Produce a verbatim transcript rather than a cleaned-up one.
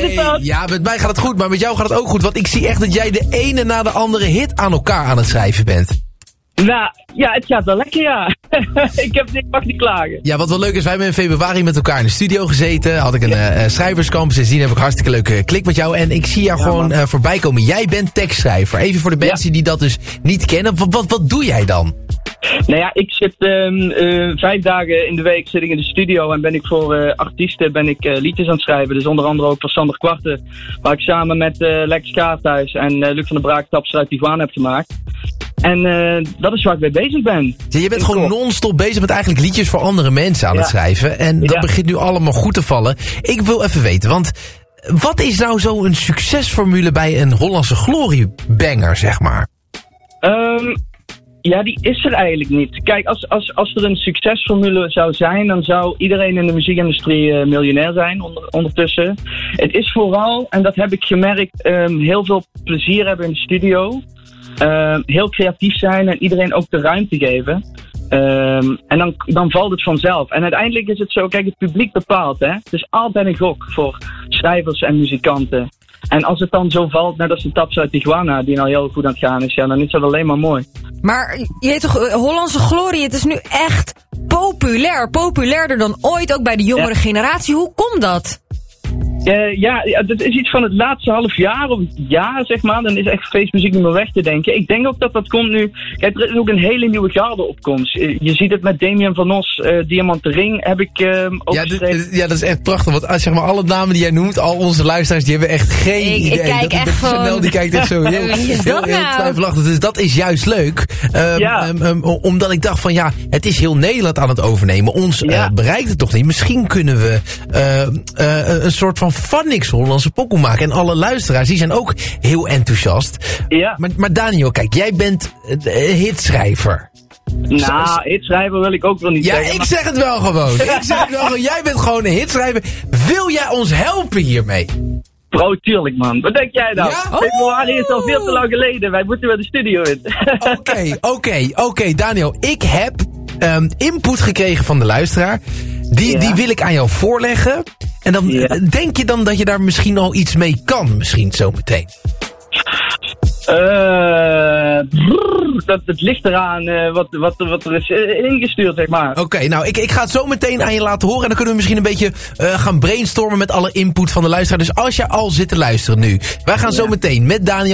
is het dan? Ja, met mij gaat het goed, maar met jou gaat het ook goed. Want ik zie echt dat jij de ene na de andere hit aan elkaar aan het schrijven bent. Nou, ja, het gaat wel lekker, ja. ik heb ik mag niet klagen. Ja, wat wel leuk is, wij hebben in februari met elkaar in de studio gezeten. Had ik een ja. uh, schrijverskamp. Sindsdien heb ik hartstikke leuke klik met jou. En ik zie jou ja, gewoon uh, voorbij komen. Jij bent tekstschrijver. Even voor de mensen ja. die dat dus niet kennen. Wat, wat, wat doe jij dan? Nou ja, ik zit um, uh, vijf dagen in de week zit ik in de studio en ben ik voor uh, artiesten ben ik uh, liedjes aan het schrijven. Dus onder andere ook voor Sander Kwarten, waar ik samen met uh, Lex Kaarthuis en uh, Luc van der Braak Tapster uit Tijuana heb gemaakt. En uh, dat is waar ik mee bezig ben. Ja, je bent gewoon non-stop bezig met eigenlijk liedjes voor andere mensen aan ja. het schrijven. En dat ja. begint nu allemaal goed te vallen. Ik wil even weten, want wat is nou zo'n succesformule bij een Hollandse gloriebanger, zeg maar? Um, Ja, die is er eigenlijk niet. Kijk, als, als, als er een succesformule zou zijn, dan zou iedereen in de muziekindustrie uh, miljonair zijn onder, ondertussen. Het is vooral, en dat heb ik gemerkt, um, heel veel plezier hebben in de studio. Um, heel creatief zijn en iedereen ook de ruimte geven. Um, en dan, dan valt het vanzelf. En uiteindelijk is het zo, kijk, het publiek bepaalt, hè. Het is altijd een gok voor schrijvers en muzikanten. En als het dan zo valt, net als de Taps uit Tijuana, die nou heel goed aan het gaan is, ja, dan is dat alleen maar mooi. Maar je heet toch uh, Hollandse glorie, het is nu echt populair. Populairder dan ooit, ook bij de jongere ja. generatie. Hoe komt dat? Uh, ja, ja, dat is iets van het laatste half jaar of jaar, zeg maar. Dan is echt feestmuziek niet meer weg te denken. Ik denk ook dat dat komt nu. Kijk, er is ook een hele nieuwe garde-opkomst. Uh, je ziet het met Damien van Os, uh, Diamant de Ring heb ik uh, ook ja, d- ja, dat is echt prachtig. Want als zeg maar alle namen die jij noemt, al onze luisteraars, die hebben echt geen ik, idee. Ik kijk dat, echt dat, van... Chanel, die kijkt echt zo heel, heel, heel twijfelachtig. Dus dat is juist leuk. Um, ja. um, um, omdat ik dacht van ja, het is heel Nederland aan het overnemen. Ons ja. uh, bereikt het toch niet. Misschien kunnen we uh, uh, een soort van Phonics Hollandse pokoe maken. En alle luisteraars, die zijn ook heel enthousiast. Ja. Maar, maar Daniel, kijk, jij bent uh, hitschrijver. Nou, hitschrijver wil ik ook wel niet ja, zeggen. Ja, ik maar... zeg het wel gewoon. ik zeg het wel gewoon. Jij bent gewoon een hitschrijver. Wil jij ons helpen hiermee? Bro, tuurlijk man. Wat denk jij dan? Ja? Februari is al veel te lang geleden. Wij moeten weer de studio in. Oké, oké, oké. Daniel, ik heb um, input gekregen van de luisteraar. Die, ja. die wil ik aan jou voorleggen. En dan ja. denk je dan dat je daar misschien al iets mee kan, misschien zo meteen? Uh, brrr, dat, het ligt eraan uh, wat, wat, wat er is ingestuurd, zeg maar. Oké, okay, nou, ik, ik ga het zo meteen aan je laten horen. En dan kunnen we misschien een beetje uh, gaan brainstormen met alle input van de luisteraar. Dus als je al zit te luisteren nu. Wij gaan ja. zo meteen met Daniel